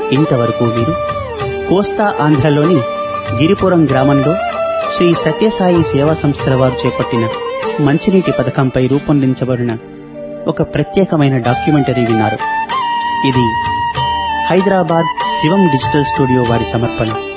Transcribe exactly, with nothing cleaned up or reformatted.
ఇంతవరకు మీరు కోస్తా ఆంధ్రలోని గిరిపురం గ్రామంలో శ్రీ సత్యసాయి సేవా సంస్థల వారు చేపట్టిన మంచినీటి పథకంపై రూపొందించబడిన ఒక ప్రత్యేకమైన డాక్యుమెంటరీ విన్నారు. ఇది హైదరాబాద్ శివం డిజిటల్ స్టూడియో వారి సమర్పణ.